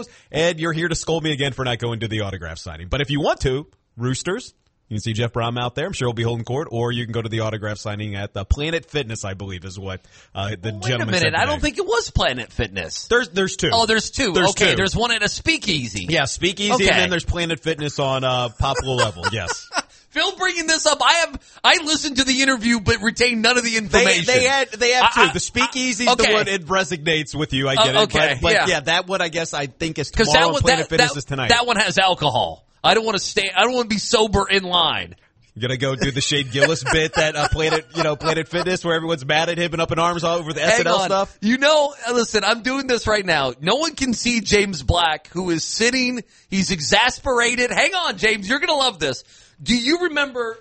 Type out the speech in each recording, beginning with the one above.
Broncos, and you're here to scold me again for not going to the autograph signing. But if you want to, Roosters, you can see Jeff Brohm out there. I'm sure he'll be holding court, or you can go to the autograph signing at the Planet Fitness, I believe, is what the gentleman said. Wait a minute, I don't think it was Planet Fitness. There's two. Oh, there's two. There's okay, two. there's one at a Speakeasy. Yeah, Speakeasy, Okay. and then there's Planet Fitness on Poplar level. Yes. Phil bringing this up. I listened to the interview, but retained none of the information. They have two. The Speakeasy's the one it resonates with you. I get it. Okay, but yeah, that one I guess I think is tomorrow. And Planet Fitness is tonight. That one has alcohol. I don't want to be sober in line. You gonna go do the Shane Gillis bit that Planet Fitness where everyone's mad at him and up in arms all over the SNL stuff? Listen, I'm doing this right now. No one can see James Black, who is sitting. He's exasperated. Hang on, James, you're gonna love this. Do you remember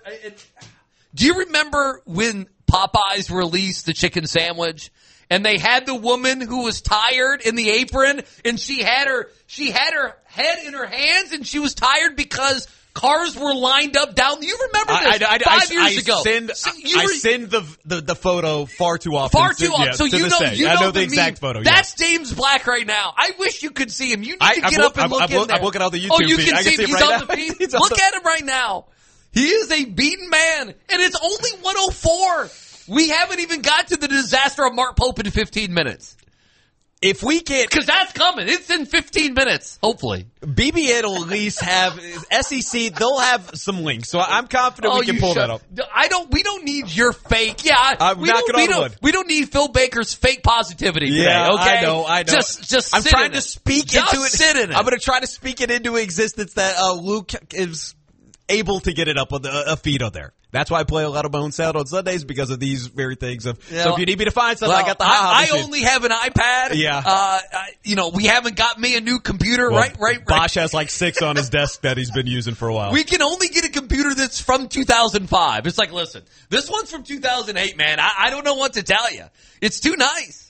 when Popeyes released the chicken sandwich? And they had the woman who was tired in the apron, and she had her head in her hands, and she was tired because cars were lined up down. You remember this? 5 years ago. I send the photo far too often. So you know the exact photo. That's James Black right now. I wish you could see him. You need to get up and look in there. I'm looking on the YouTube feed. You can see him. He's right on the feed. Look at him right now. He is a beaten man, and it's only 104. We haven't even got to the disaster of Mark Pope in 15 minutes. If we can't... Because that's coming. It's in 15 minutes, hopefully. BBN will at least have... SEC, they'll have some links. So I'm confident we can pull that up. We don't need your fake... Yeah, we don't need Phil Baker's fake positivity today, okay? I know. Just I'm trying to speak into it. Sit in it. I'm going to try to speak it into existence that Luke is able to get it up on a feed on there. That's why I play a lot of my own sound on Sundays, because of these very things. So if you need me to find something, I got the I only have an iPad. Yeah. We haven't got me a new computer, right? Bosch has like 6 on his desk that he's been using for a while. We can only get a computer that's from 2005. It's like, listen, this one's from 2008, man. I don't know what to tell you. It's too nice.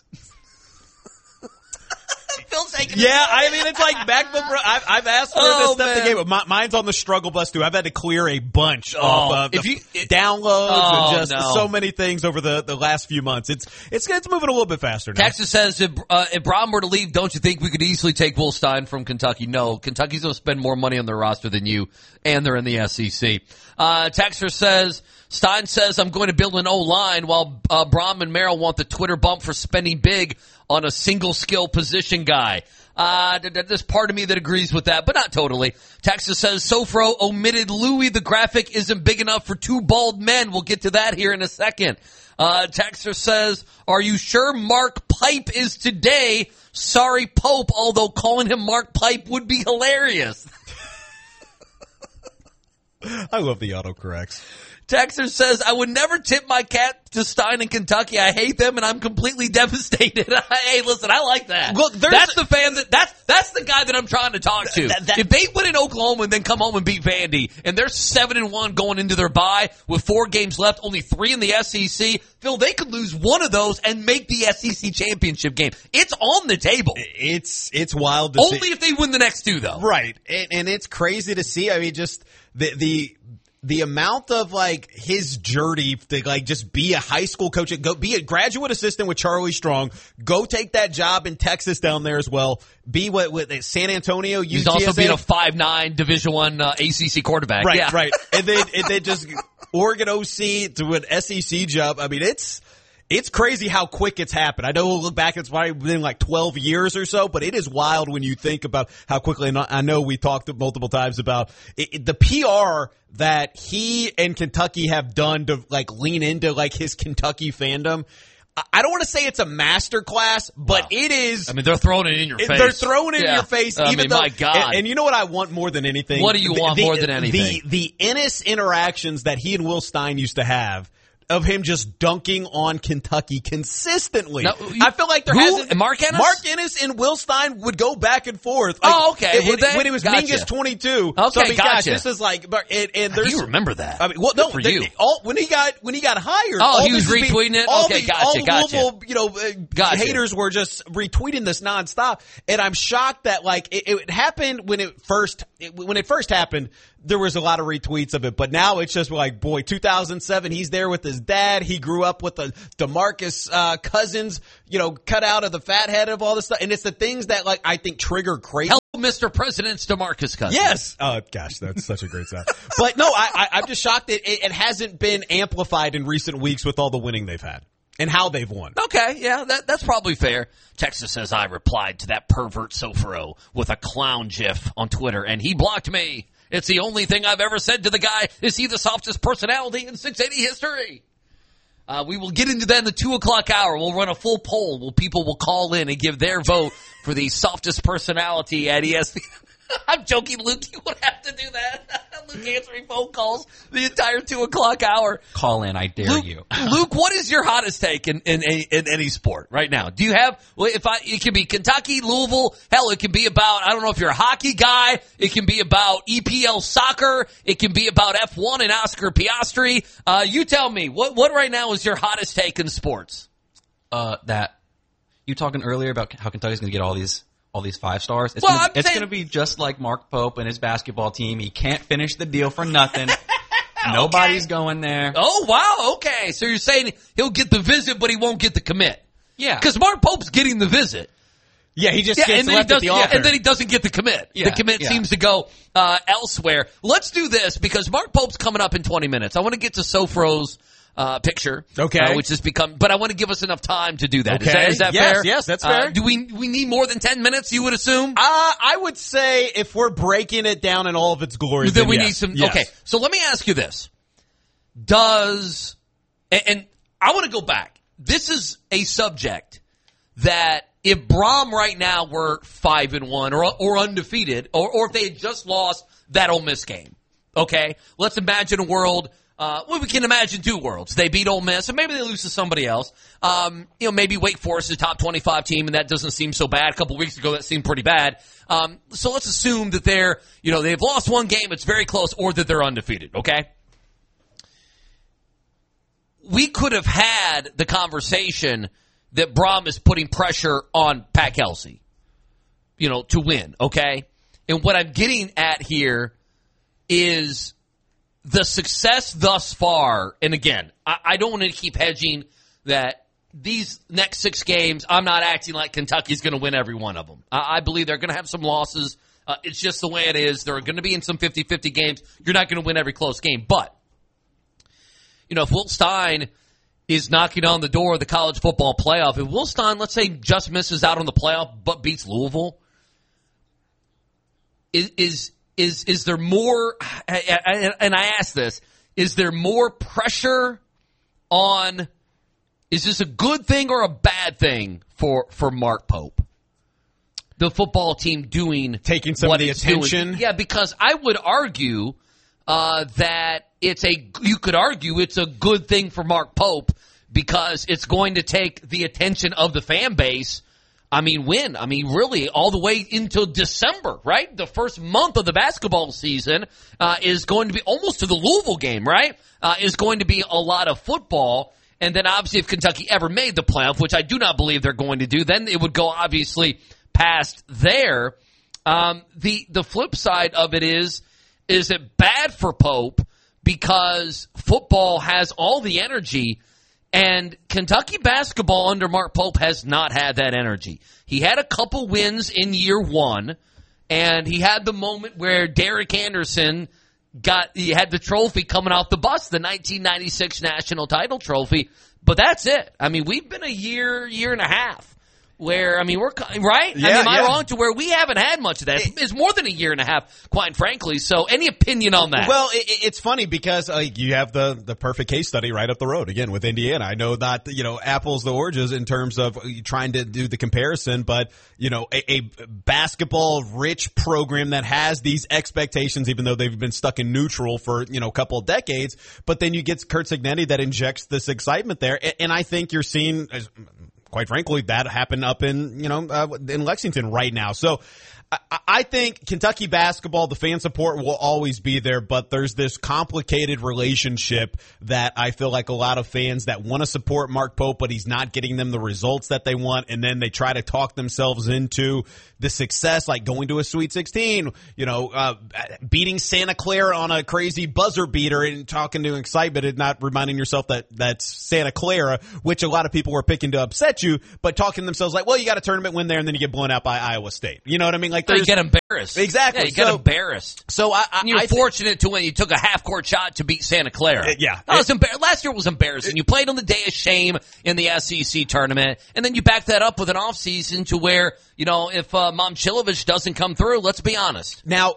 It's like MacBook Pro. I've asked for this stuff to game. Mine's on the struggle bus too. I've had to clear a bunch of downloads and so many things over the last few months. It's moving a little bit faster now. Texas says if Brohm were to leave, don't you think we could easily take Will Stein from Kentucky? No, Kentucky's going to spend more money on their roster than you, and they're in the SEC. Texter says, Stein says, I'm going to build an O-line, while Brohm and Merrill want the Twitter bump for spending big on a single skill position guy. There's part of me that agrees with that, but not totally. Texas says, Sofro omitted Louis. The graphic isn't big enough for 2 bald men. We'll get to that here in a second. Texter says, are you sure Mark Pipe is today? Sorry, Pope, although calling him Mark Pipe would be hilarious. I love the autocorrects. Texter says, I would never tip my cap to Stein in Kentucky. I hate them, and I'm completely devastated. Hey, listen, I like that. Look, that's the fan that's the guy that I'm trying to talk to. If they win in Oklahoma and then come home and beat Vandy, and they're 7-1 going into their bye with 4 games left, only 3 in the SEC, Phil, they could lose one of those and make the SEC championship game. It's on the table. It's wild to see. Only if they win the next 2, though. Right. And it's crazy to see. I mean, just the amount of like his journey to like just be a high school coach, go be a graduate assistant with Charlie Strong, go take that job in Texas down there as well, be with San Antonio, UTSA. He's also being a 5'9" Division I ACC quarterback. Right. And then just Oregon OC to an SEC job. I mean, it's crazy how quick it's happened. I know we'll look back, it's probably been like 12 years or so, but it is wild when you think about how quickly, and I know we talked multiple times about the PR that he and Kentucky have done to like lean into like his Kentucky fandom. I don't want to say it's a masterclass, but it is. I mean, they're throwing it in your face. They're throwing it in your face. My God. And you know what I want more than anything? What do you want more than anything? The Ennis interactions that he and Will Stein used to have, of him just dunking on Kentucky consistently. Now, I feel like there hasn't. Mark Ennis? Mark Ennis and Will Stein would go back and forth. Okay. When it was Mingus 22. Okay, so, I mean, gotcha. Gosh, this is like, and there's. You remember that? I mean, well, no, for you. When he got hired. He was retweeting it? Okay, gotcha. All the haters were just retweeting this nonstop. And I'm shocked that like it happened when it first happened. there was a lot of retweets of it, but now it's just like, boy, 2007, he's there with his dad. He grew up with the DeMarcus Cousins, cut out of the fat head of all this stuff. And it's the things that, like, I think trigger crazy. Hello, Mr. President's DeMarcus Cousins. Yes. Oh, gosh, that's such a great sound. But no, I'm just shocked that it hasn't been amplified in recent weeks with all the winning they've had and how they've won. Okay, yeah, that's probably fair. Texas says I replied to that pervert Sofro with a clown gif on Twitter, and he blocked me. It's the only thing I've ever said to the guy. Is he the softest personality in 680 history? We will get into that in the 2 o'clock hour. We'll run a full poll where people will call in and give their vote for the softest personality at ESPN. I'm joking, Luke. You would have to do that. Luke answering phone calls the entire 2 o'clock hour. Call in, I dare you. Luke, what is your hottest take in any sport right now? Do you have? Well, it can be Kentucky, Louisville. Hell, it can be about, I don't know if you're a hockey guy. It can be about EPL soccer. It can be about F1 and Oscar Piastri. You tell me what right now is your hottest take in sports? That you talking earlier about how Kentucky's going to get all these 5 stars. It's going to be just like Mark Pope and his basketball team. He can't finish the deal for nothing. Nobody's going there. Oh, wow. Okay. So you're saying he'll get the visit, but he won't get the commit. Yeah. Because Mark Pope's getting the visit. Yeah, he just gets left at the altar. And then he doesn't get the commit. Yeah, the commit seems to go elsewhere. Let's do this because Mark Pope's coming up in 20 minutes. I want to get to Sofro's picture. Okay. Which has become, but I want to give us enough time to do that. Okay. Is that fair? Yes, that's fair. Do we need more than 10 minutes, you would assume? I would say if we're breaking it down in all of its glory, then we yes. need some. Yes. Okay. So let me ask you this. And I want to go back. This is a subject that if Brom right now were 5-1 or undefeated, or if they had just lost that Ole Miss game, okay? Let's imagine a world. We can imagine 2 worlds. They beat Ole Miss, and maybe they lose to somebody else. Maybe Wake Forest is a top 25 team, and that doesn't seem so bad. A couple weeks ago, that seemed pretty bad. So let's assume that they've lost one game, it's very close, or that they're undefeated, okay? We could have had the conversation that Brom is putting pressure on Pat Kelsey, to win, okay? And what I'm getting at here is the success thus far, and again, I don't want to keep hedging that these next 6 games, I'm not acting like Kentucky's going to win every one of them. I believe they're going to have some losses. It's just the way it is. They're going to be in some 50-50 games. You're not going to win every close game. But, if Will Stein is knocking on the door of the college football playoff, if Will Stein, let's say, just misses out on the playoff but beats Louisville, is there more, and I ask this, is there more pressure on, is this a good thing or a bad thing for Mark Pope? The football team taking some of the attention? Doing. Yeah, because I would argue that you could argue it's a good thing for Mark Pope because it's going to take the attention of the fan base. Really, all the way until December, right? The first month of the basketball season is going to be almost to the Louisville game, right? Is going to be a lot of football. And then obviously if Kentucky ever made the playoff, which I do not believe they're going to do, then it would go obviously past there. The flip side of it is it bad for Pope because football has all the energy and Kentucky basketball under Mark Pope has not had that energy. He had a couple wins in year 1, and he had the moment where Derek Anderson he had the trophy coming off the bus, the 1996 national title trophy. But that's it. We've been a year and a half where, we're, right? Yeah, am I wrong to where we haven't had much of that? It's more than a year and a half, quite frankly. So any opinion on that? Well, it's funny because you have the perfect case study right up the road, again, with Indiana. I know not, apples to oranges in terms of trying to do the comparison, but, a basketball-rich program that has these expectations, even though they've been stuck in neutral for, a couple of decades, but then you get Curt Cignetti that injects this excitement there, and I think you're seeing, quite frankly, that happened up in Lexington right now. So I think Kentucky basketball, the fan support will always be there, but there's this complicated relationship that I feel like a lot of fans that want to support Mark Pope, but he's not getting them the results that they want, and then they try to talk themselves into the success, like going to a Sweet 16, beating Santa Clara on a crazy buzzer beater and talking to excitement and not reminding yourself that that's Santa Clara, which a lot of people were picking to upset you, but talking to themselves like, well, you got a tournament win there, and then you get blown out by Iowa State. You know what I mean? Like, you get embarrassed. Exactly. Yeah, you get embarrassed. So you're fortunate to win. You took a half-court shot to beat Santa Clara. Yeah. Last year was embarrassing. You played on the day of shame in the SEC tournament, and then you back that up with an offseason to where, if Momcilovic doesn't come through, let's be honest. Now,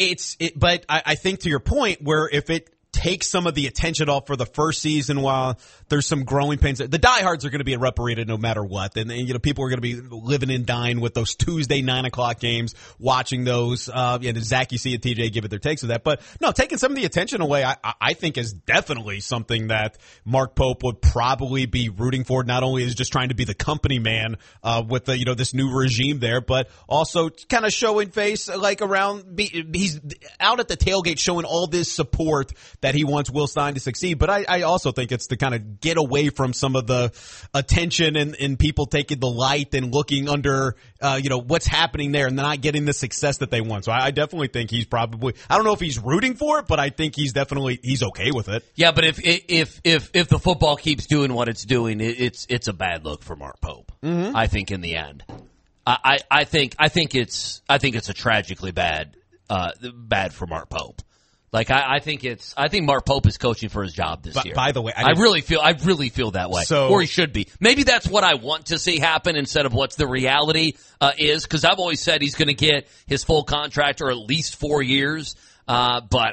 but I think to your point, where if it takes some of the attention off for the first season while there's some growing pains. The diehards are going to be reparated no matter what. And people are going to be living and dying with those Tuesday 9:00 games, watching those. And Zach, you see and TJ give it their takes of that. But no, taking some of the attention away, I think is definitely something that Mark Pope would probably be rooting for. Not only is just trying to be the company man, with the, this new regime there, but also kind of showing face like around, he's out at the tailgate showing all this support that he wants Will Stein to succeed. But I also think it's to kind of get away from some of the attention and people taking the light and looking under, what's happening there and not getting the success that they want. So I definitely think he's probably, I don't know if he's rooting for it, but I think he's okay with it. Yeah, but if the football keeps doing what it's doing, it's a bad look for Mark Pope. Mm-hmm. I think in the end, I think it's a tragically bad for Mark Pope. Like I think Mark Pope is coaching for his job this year. By the way, I really feel that way. Or he should be. Maybe that's what I want to see happen instead of what's the reality is. Because I've always said he's going to get his full contract or at least 4 years. But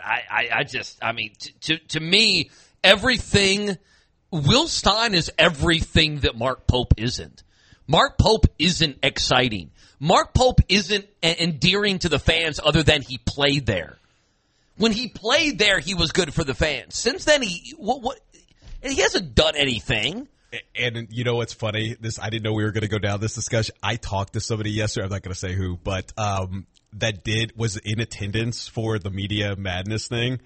to me, everything Will Stein is everything that Mark Pope isn't. Mark Pope isn't exciting. Mark Pope isn't endearing to the fans other than he played there. When he played there, he was good for the fans. Since then, he hasn't done anything. And you know what's funny? I didn't know we were going to go down this discussion. I talked to somebody yesterday. I'm not going to say who, but was in attendance for the Media Madness thing.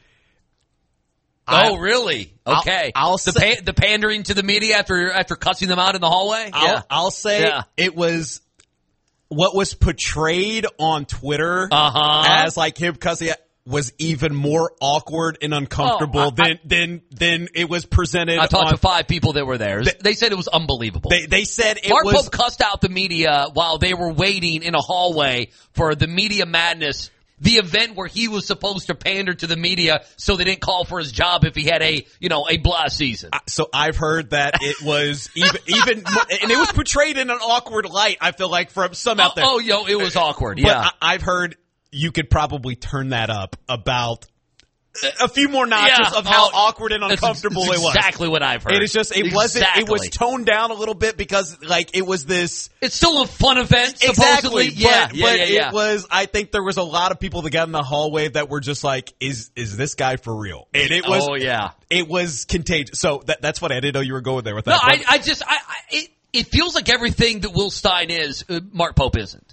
Oh, really? Okay. I'll say the pandering to the media after cussing them out in the hallway. I'll say it was what was portrayed on Twitter as like him cussing. Was even more awkward and uncomfortable than it was presented. I talked to 5 people that were there. They said it was unbelievable. They said Mark Pope cussed out the media while they were waiting in a hallway for the Media Madness, the event where he was supposed to pander to the media so they didn't call for his job if he had a blah season. So I've heard that it was even and it was portrayed in an awkward light, I feel like, from some out there. It was awkward. Yeah. But I've heard you could probably turn that up about a few more notches of how awkward and uncomfortable it was. Exactly what I've heard. It is just, it was toned down a little bit because, like, it was this. It's still a fun event, supposedly. Exactly. But it was, I think there was a lot of people that got in the hallway that were just like, is this guy for real? And it was, it was contagious. So that's funny. I didn't know you were going there with that. No, it feels like everything that Will Stein is, Mark Pope isn't.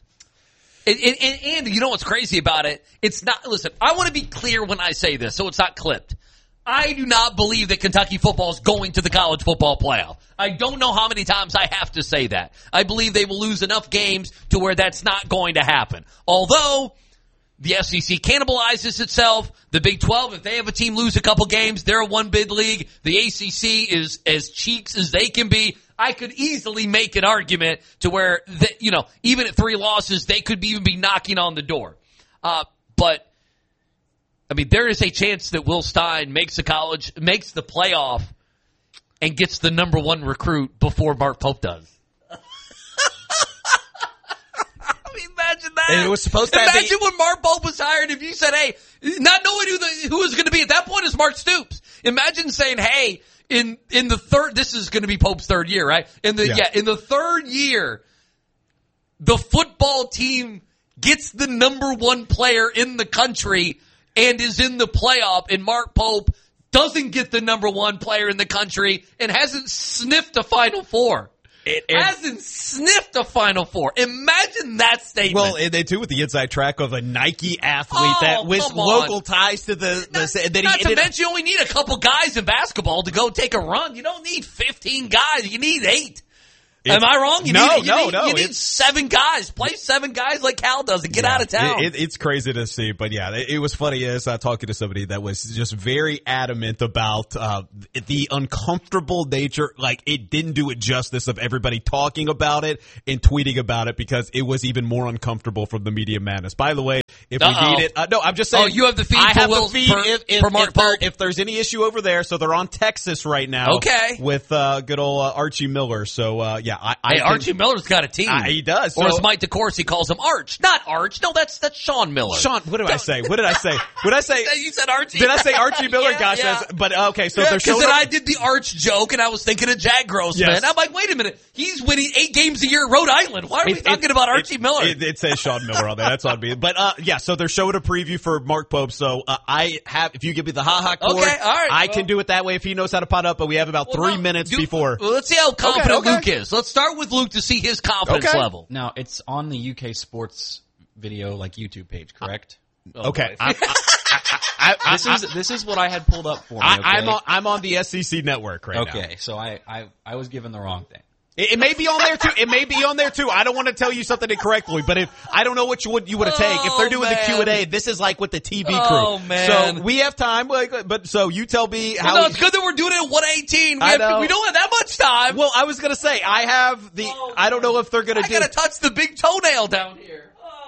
And you know what's crazy about it? It's not, listen, I want to be clear when I say this, so it's not clipped. I do not believe that Kentucky football is going to the college football playoff. I don't know how many times I have to say that. I believe they will lose enough games to where that's not going to happen. Although the SEC cannibalizes itself, the Big 12, if they have a team lose a couple games, they're a one-bid league. The ACC is as cheeks as they can be. I could easily make an argument to where, even at 3 losses, they could even be knocking on the door. But, I mean, there is a chance that Will Stein makes the playoff and gets the number 1 recruit before Mark Pope does. Imagine that. And it was supposed to Imagine when Mark Pope was hired, if you said, hey, not knowing who was going to be at that point is Mark Stoops. Imagine saying, hey, in the third, this is going to be Pope's 3rd year, right? In the 3rd year, the football team gets the number 1 player in the country and is in the playoff, and Mark Pope doesn't get the number 1 player in the country and hasn't sniffed a Final Four. hasn't sniffed a Final Four. Imagine that statement. Well, and they too with the inside track of a Nike athlete with local ties to the. Not to mention, you only need a couple guys in basketball to go take a run. You don't need 15 guys. You need 8. Am I wrong? You need 7 guys. Play 7 guys like Cal does and get out of town. It's crazy to see, but yeah, it was funny as I talking to somebody that was just very adamant about the uncomfortable nature. Like, it didn't do it justice of everybody talking about it and tweeting about it because it was even more uncomfortable from the media madness. By the way, if we need it, no, I'm just saying. Oh, you have the feed. I have the feed for Mark Pope. If there's any issue over there, so they're on Texas right now. Okay, with good old Archie Miller. So yeah. Archie Miller's got a team. He does. Or as Mike DeCourcy calls him, Arch. Not Arch. No, that's Sean Miller. Sean, what did I say? What did I say? You said Archie. Did I say Archie Miller? Gosh, but okay. So they're showing. Because I did the Arch joke, and I was thinking of Jack Grossman. Yes. I'm like, wait a minite. He's winning 8 games a year at Rhode Island. Why are we talking about Archie Miller? It says Sean Miller on there. That's on me. But yeah, so they're showing a preview for Mark Pope. So if you give me the ha-ha cord, okay, all right, I can do it that way if he knows how to pot up. But we have about 3 minutes before. Well, let's see how confident Luke is. Let's start with Luke to see his confidence level. Now, it's on the UK Sports Video YouTube page, correct? Okay. This is what I had pulled up for me. Okay? I'm on the SEC network right now. Okay, so I was given the wrong thing. It may be on there too. It may be on there too. I don't want to tell you something incorrectly, but if I don't know what you would have taken. If they're doing the Q&A, this is like with the TV crew. Oh man! So we have time. But so you tell me how. Well, no, it's good that we're doing it at 1:18. We don't have that much time. Well, I was gonna say I have the. I don't know if they're gonna. I gotta touch the big toenail down here.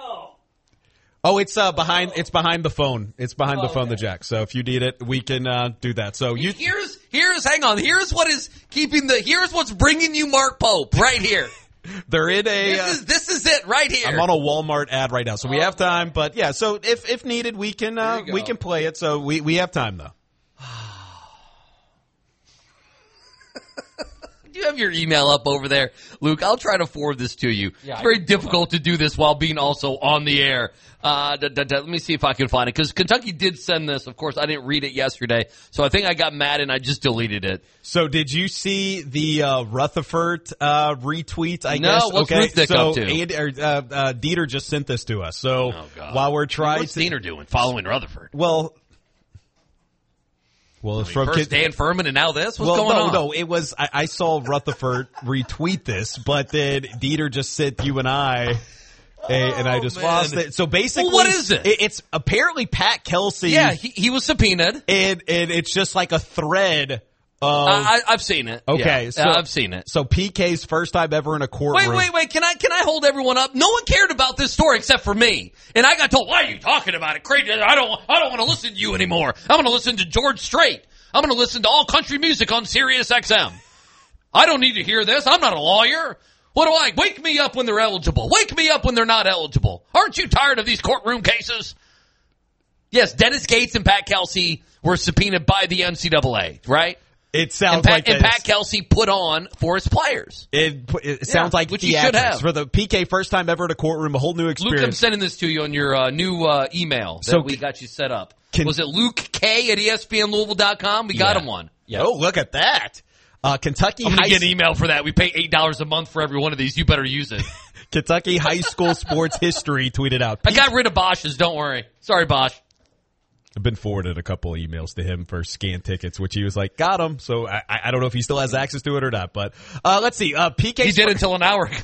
Oh, it's behind the phone. It's behind the phone, the jack. So if you need it, we can do that. So hang on. Here's what's bringing you Mark Pope right here. They're in a. This is it right here. I'm on a Walmart ad right now, so we have time. But yeah, so if needed, we can play it. So we have time though. Do you have your email up over there, Luke? I'll try to forward this to you. Yeah, it's very difficult to do this while being also on the air. Let me see if I can find it, because Kentucky did send this. Of course, I didn't read it yesterday, so I think I got mad and I just deleted it. So did you see the Rutherford retweet, I guess? No, what's Ruth up to? Dieter just sent this to us. So while we're trying what's Dieter doing following Rutherford? Well, it's from first Dan Furman and now this? What's going on? No, it was, I saw Rutherford retweet this, but then Dieter just sent you and I, and I just lost it. So basically, what is it? It's apparently Pat Kelsey. Yeah, he was subpoenaed. And it's just like a thread. I've seen it. Okay, yeah, so I've seen it. So PK's first time ever in a courtroom. Wait. Can I hold everyone up? No one cared about this story except for me, and I got told, "Why are you talking about it? Crazy! I don't want to listen to you anymore. I'm going to listen to George Strait. I'm going to listen to all country music on Sirius XM. I don't need to hear this. I'm not a lawyer. What do I? Wake me up when they're eligible. Wake me up when they're not eligible. Aren't you tired of these courtroom cases?" Yes, Dennis Gates and Pat Kelsey were subpoenaed by the NCAA, right? It sounds like and Pat Kelsey put on for his players. It sounds like which you should have. For the PK first time ever in a courtroom, a whole new experience. Luke, I'm sending this to you on your new email that we got you set up. Was it Luke K at ESPNLouisville.com? We got him one. Yeah. Oh, look at that. Kentucky. I'm going to get an email for that. We pay $8 a month for every one of these. You better use it. Kentucky high school sports history tweeted out. I got rid of Bosch's. Don't worry. Sorry, Bosch. I've been forwarded a couple of emails to him for scan tickets, which he was like, got him. So I don't know if he still has access to it or not. But let's see. PK. He did until an hour ago.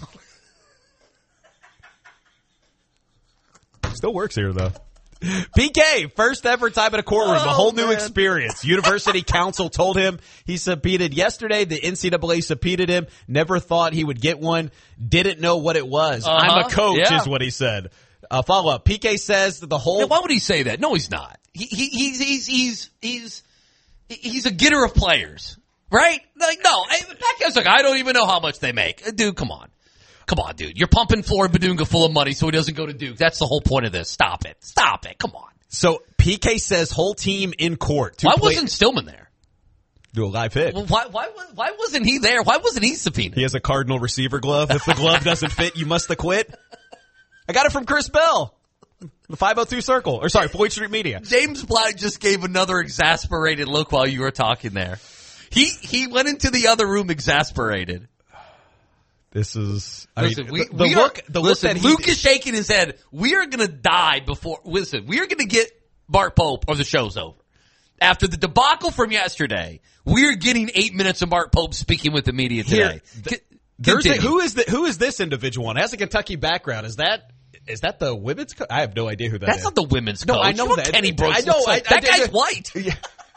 Still works here, though. PK, first ever time in a courtroom, a whole new experience. University counsel told him he subpoenaed yesterday. The NCAA subpoenaed him. Never thought he would get one. Didn't know what it was. I'm a coach, is what he said. Follow up. PK says that the whole. Yeah, why would he say that? No, he's not. He's a getter of players, right? Like, no, Pat like, I don't even know how much they make. Dude, come on, dude. You're pumping Floyd Badunga full of money so he doesn't go to Duke. That's the whole point of this. Stop it. Come on. So PK says whole team in court. Why wasn't Stillman there? Do a live hit. Well, why wasn't he there? Why wasn't he subpoenaed? He has a Cardinal receiver glove. If the glove doesn't fit, you must acquit. I got it from Chris Bell. The 502 Circle. Or sorry, Floyd Street Media. James Blythe just gave another exasperated look while you were talking there. He went into the other room exasperated. This is. Listen, Luke is shaking his head. We are going to die before. Listen, we are going to get Mark Pope or the show's over. After the debacle from yesterday, we are getting 8 minutes of Mark Pope speaking with the media today. Who is this individual? And has a Kentucky background. Is that the women's coach? I have no idea who that is. That's not the women's coach. No, I know that. Kenny Brooks. I know. That guy's white. Yeah.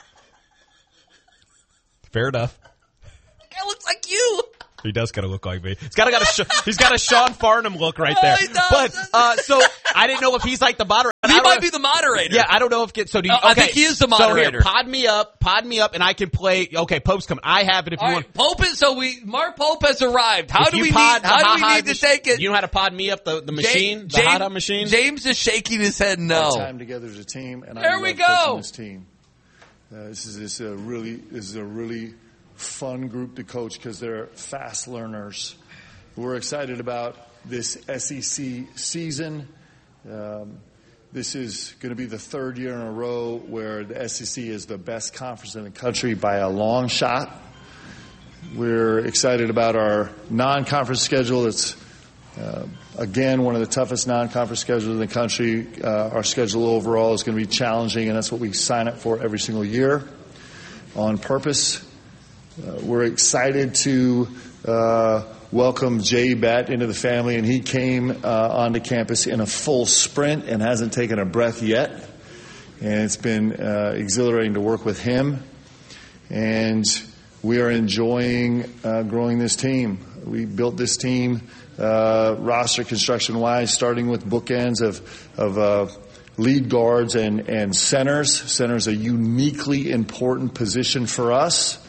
Fair enough. That guy looks like you. He does kind of look like me. He's got a Sean Farnham look right there. He does. But so I didn't know if he's like the moderator. He might be the moderator. Yeah, I don't know if so. Do you, okay. I think he is the moderator. So here, pod me up, and I can play. Okay, Pope's coming. I have it if you want. Pope is Mark Pope has arrived. How do we need to take it? You know how to pod me up the machine, the hot up machine. James is shaking his head. No. Time together as a team, and there we go. This team. This is a really fun group to coach because they're fast learners. We're excited about this SEC season. This is going to be the third year in a row where the SEC is the best conference in the country by a long shot. We're excited about our non-conference schedule. It's, again, one of the toughest non-conference schedules in the country. Our schedule overall is going to be challenging, and that's what we sign up for every single year on purpose. We're excited to welcome Jay Batt into the family, and he came onto campus in a full sprint and hasn't taken a breath yet. And it's been exhilarating to work with him. And we are enjoying growing this team. We built this team roster construction-wise, starting with bookends of lead guards and centers. Center's a uniquely important position for us.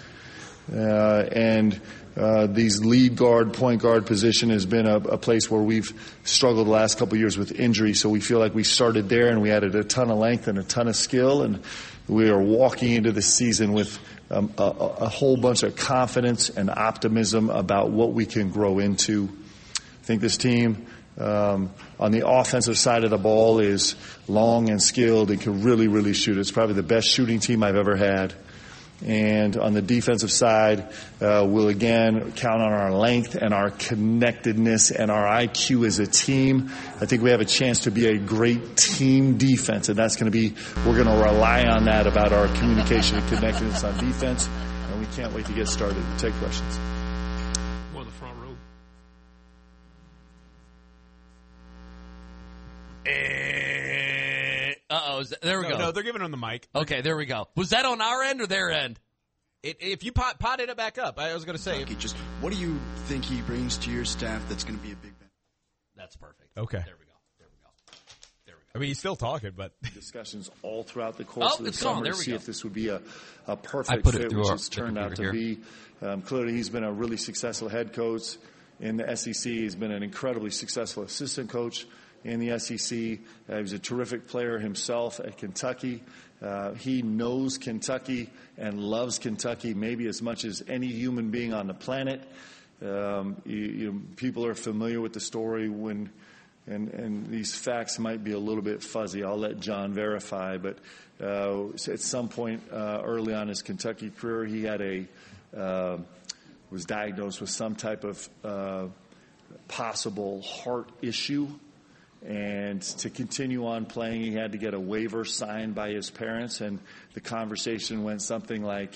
These lead guard, point guard position has been a place where we've struggled the last couple of years with injury. So we feel like we started there and we added a ton of length and a ton of skill. And we are walking into the season with a whole bunch of confidence and optimism about what we can grow into. I think this team on the offensive side of the ball is long and skilled and can really, really shoot. It's probably the best shooting team I've ever had. And on the defensive side, we'll again count on our length and our connectedness and our IQ as a team. I think we have a chance to be a great team defense, and that's going to be, we're going to rely on that about our communication and connectedness on defense, and we can't wait to get started. Take questions. Or the front row. There we go. No, they're giving him the mic. Okay, there we go. Was that on our end or their end? If you potted it back up, I was going to say. Just what do you think he brings to your staff that's going to be a big benefit? That's perfect. Okay. There we go. I mean, he's still talking, but discussions all throughout the course of the summer to see if this would be a perfect fit, which it's turned out to be. Clearly, he's been a really successful head coach in the SEC. He's been an incredibly successful assistant coach in the SEC. He was a terrific player himself at Kentucky. He knows Kentucky and loves Kentucky maybe as much as any human being on the planet. People are familiar with the story and these facts might be a little bit fuzzy. I'll let John verify, but at some point early on in his Kentucky career, he had was diagnosed with some type of possible heart issue. And to continue on playing, he had to get a waiver signed by his parents. And the conversation went something like,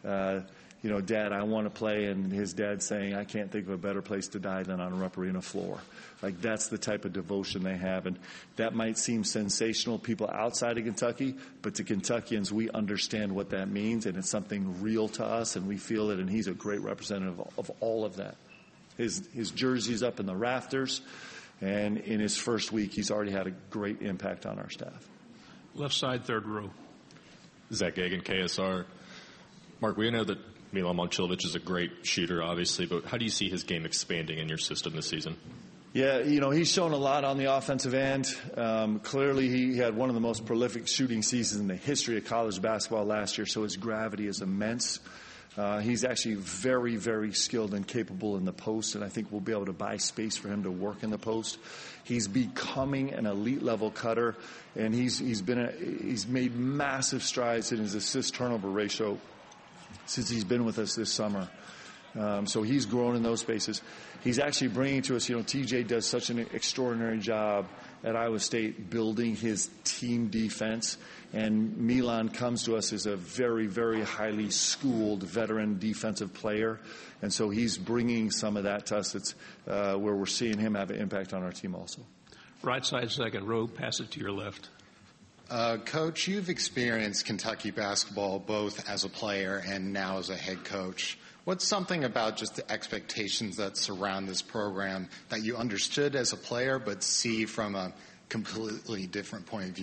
Dad, I want to play. And his dad saying, I can't think of a better place to die than on a Rupp Arena floor. Like, that's the type of devotion they have. And that might seem sensational to people outside of Kentucky, but to Kentuckians, we understand what that means. And it's something real to us, and we feel it. And he's a great representative of all of that. His jersey's up in the rafters. And in his first week, he's already had a great impact on our staff. Left side, third row. Zach Gagan, KSR. Mark, we know that Milan Momcilovic is a great shooter, obviously, but how do you see his game expanding in your system this season? Yeah, he's shown a lot on the offensive end. Clearly, he had one of the most prolific shooting seasons in the history of college basketball last year, so his gravity is immense. He's actually very, very skilled and capable in the post, and I think we'll be able to buy space for him to work in the post. He's becoming an elite level cutter, and he's made massive strides in his assist turnover ratio since he's been with us this summer. So he's grown in those spaces. He's actually bringing to us, TJ does such an extraordinary job at Iowa State building his team defense. And Milan comes to us as a very, very highly schooled veteran defensive player. And so he's bringing some of that to us. It's where we're seeing him have an impact on our team also. Right side, second row, pass it to your left. Coach, you've experienced Kentucky basketball both as a player and now as a head coach. What's something about just the expectations that surround this program that you understood as a player but see from a completely different point of view